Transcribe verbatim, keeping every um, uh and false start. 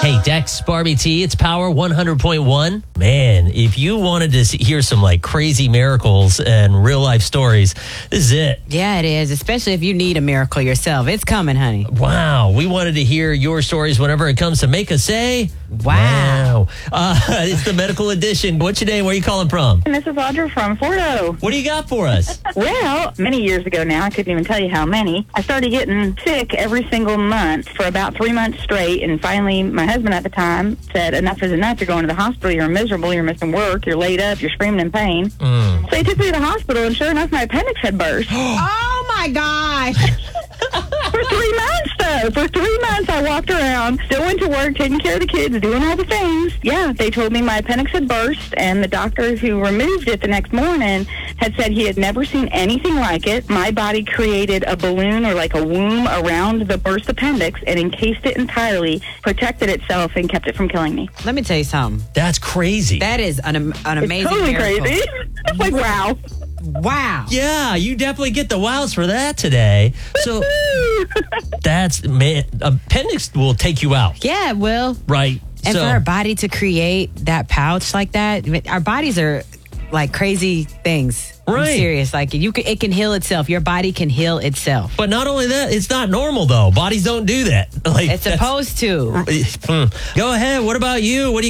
Hey, Dex, Barbie T, it's Power one hundred point one. Man, if you wanted to see, hear some like crazy miracles and real life stories, this is it. Yeah, it is, especially if you need a miracle yourself. It's coming, honey. Wow. We wanted to hear your stories whenever it comes to make us say, wow. wow. Uh, it's the medical edition. What's your name? Where are you calling from? And this is Audra from Fordo. What do you got for us? Well, many years ago now, I couldn't even tell you how many, I started getting sick every single month for about three months straight, and finally my husband at the time said, enough is enough, you're going to the hospital, you're miserable, you're missing work, you're laid up, you're screaming in pain. Mm. So he took me to the hospital, and sure enough, my appendix had burst. Oh, my gosh. For three months, though. For three months, I walked around, still went to work, taking care of the kids, doing all the things. Yeah, they told me my appendix had burst, and the doctor who removed it the next morning had said he had never seen anything like it. My body created a balloon or like a womb around the burst appendix and encased it entirely, protected itself, and kept it from killing me. Let me tell you something. That's crazy. That is an, an amazing It's totally miracle. crazy. It's like, wow. Wow. Yeah, you definitely get the wows for that today. So that's, man, appendix will take you out, Yeah, it will. right? And so, for our body to create that pouch like that, our bodies are like crazy things. I'm Right. serious. Like you can, it can heal itself. Your body can heal itself. but not only that, it's not normal though. Bodies don't do that. Like It's that's- supposed to. Hmm. Go ahead. What about you? What do you